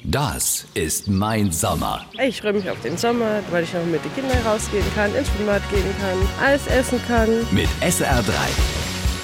Das ist mein Sommer. Ich freue mich auf den Sommer, weil ich noch mit den Kindern rausgehen kann, ins Schwimmbad gehen kann, alles essen kann. Mit SR3.